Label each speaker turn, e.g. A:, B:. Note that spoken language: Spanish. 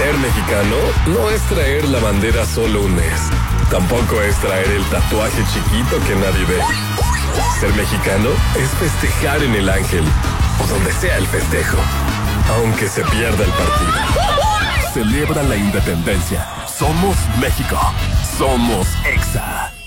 A: Ser mexicano no es traer la bandera solo un mes. Tampoco es traer el tatuaje chiquito que nadie ve. Ser mexicano es festejar en el Ángel o donde sea el festejo, aunque se pierda el partido. Celebra la independencia. Somos México. Somos Exa.